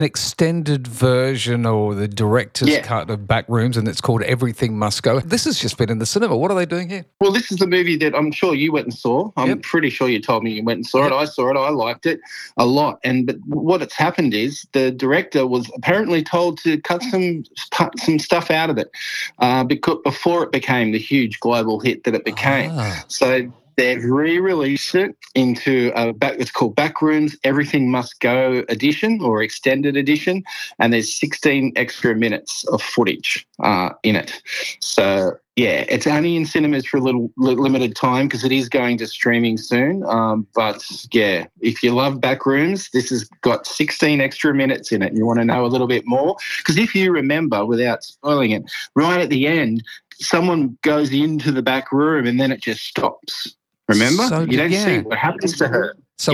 extended version or the director's cut of Backrooms, and it's called Everything Must Go. This has just been in the cinema. What are they doing here? Well, this is the movie that I'm sure you went and saw. I'm pretty sure you told me you went and saw it. I saw it. I liked it a lot. But what it's happened is the director was apparently told to cut some stuff out of it because before it became the huge global hit that it became. So they've re-released it into it's called Backrooms Everything Must Go edition or extended edition, and there's 16 extra minutes of footage in it. So, yeah, it's only in cinemas for a little limited time because it is going to streaming soon. But, yeah, if you love Backrooms, this has got 16 extra minutes in it and you want to know a little bit more. Because if you remember, without spoiling it, right at the end, someone goes into the back room and then it just stops. Remember? So, you don't see what happens to her. So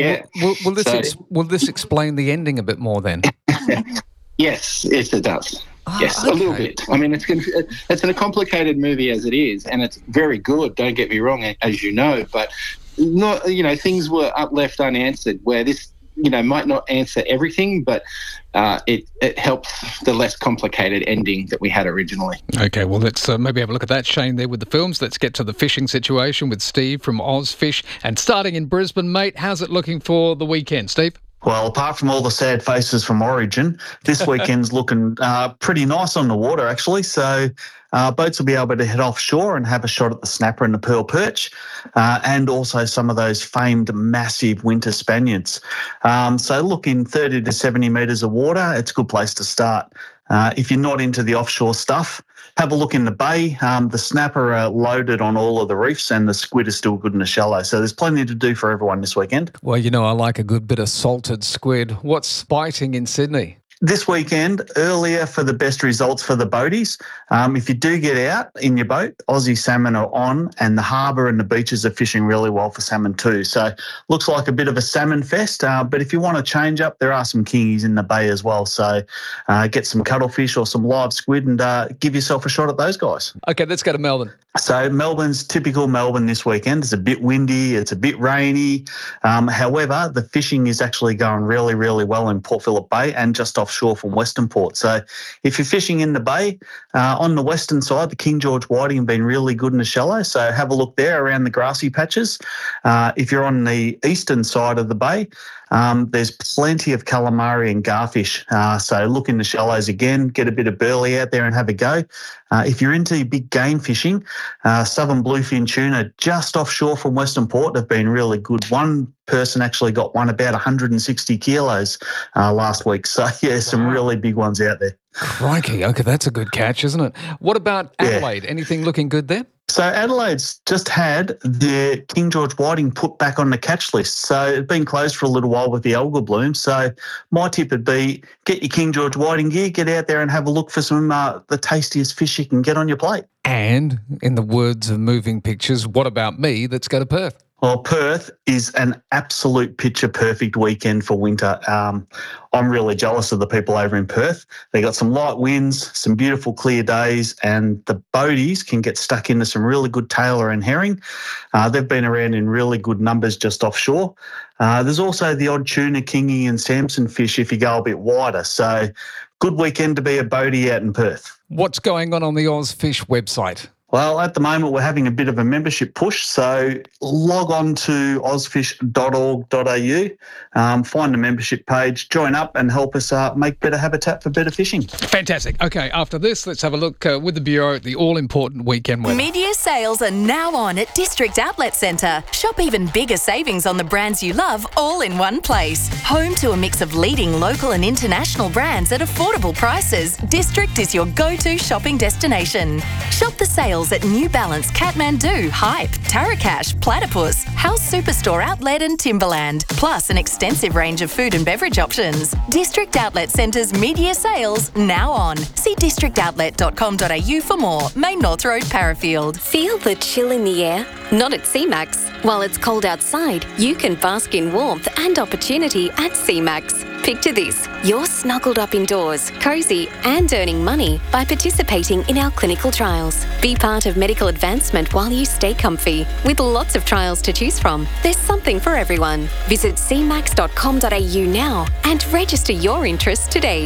will this explain the ending a bit more then? Yes, it does. Yes, a little bit. I mean, it's a complicated movie as it is, and it's very good, don't get me wrong, as you know, but not, things were left unanswered where this, might not answer everything, but it helps the less complicated ending that we had originally. Okay, well, let's maybe have a look at that, Shane, there with the films. Let's get to the fishing situation with Steve from Ozfish. And starting in Brisbane, mate, how's it looking for the weekend, Steve? Well, apart from all the sad faces from Origin, this weekend's looking pretty nice on the water, actually. So boats will be able to head offshore and have a shot at the snapper and the pearl perch, and also some of those famed massive winter Spaniards. So look, in 30 to 70 metres of water, it's a good place to start. If you're not into the offshore stuff, have a look in the bay. The snapper are loaded on all of the reefs and the squid is still good in the shallow. So there's plenty to do for everyone this weekend. Well, I like a good bit of salted squid. What's biting in Sydney? This weekend, earlier for the best results for the boaties. If you do get out in your boat, Aussie salmon are on, and the harbour and the beaches are fishing really well for salmon too. So looks like a bit of a salmon fest, but if you want to change up, there are some kingies in the bay as well. So get some cuttlefish or some live squid and give yourself a shot at those guys. Okay, let's go to Melbourne. So Melbourne's typical Melbourne this weekend. It's a bit windy, it's a bit rainy. However, the fishing is actually going really, really well in Port Phillip Bay and just offshore from Western Port. So if you're fishing in the bay, on the western side, the King George whiting have been really good in the shallow. So have a look there around the grassy patches. If you're on the eastern side of the bay, there's plenty of calamari and garfish. So look in the shallows again, get a bit of burley out there and have a go. If you're into big game fishing, southern bluefin tuna just offshore from Western Port have been really good. One person actually got one about 160 kilos last week. So, yeah, some really big ones out there. Crikey. Okay, that's a good catch, isn't it? What about Adelaide? Yeah. Anything looking good there? So Adelaide's just had their King George whiting put back on the catch list. So it's been closed for a little while with the algal bloom. So my tip would be get your King George whiting gear, get out there and have a look for some the tastiest fish you can get on your plate. And in the words of Moving Pictures, what about me? Let's go to Perth. Well, Perth is an absolute picture-perfect weekend for winter. I'm really jealous of the people over in Perth. They got some light winds, some beautiful clear days, and the boaties can get stuck into some really good tailor and herring. They've been around in really good numbers just offshore. There's also the odd tuna, kingy and Samson fish if you go a bit wider. So good weekend to be a boatie out in Perth. What's going on the Ozfish website? Well, at the moment, we're having a bit of a membership push, so log on to ozfish.org.au, find the membership page, join up and help us make better habitat for better fishing. Fantastic. Okay, after this, let's have a look with the Bureau at the all-important weekend weather. Media sales are now on at District Outlet Centre. Shop even bigger savings on the brands you love all in one place. Home to a mix of leading local and international brands at affordable prices, District is your go-to shopping destination. Shop the sales at New Balance, Kathmandu, Hype, Tarakash, Platypus, House Superstore Outlet and Timberland, plus an extensive range of food and beverage options. District Outlet Centre's media sales now on. See districtoutlet.com.au for more. Main North Road, Parafield. Feel the chill in the air? Not at C-Max. While it's cold outside, you can bask in warmth and opportunity at C-Max. Picture this. You're snuggled up indoors, cosy and earning money by participating in our clinical trials. Be part of medical advancement while you stay comfy. With lots of trials to choose from, there's something for everyone. Visit cmax.com.au now and register your interest today.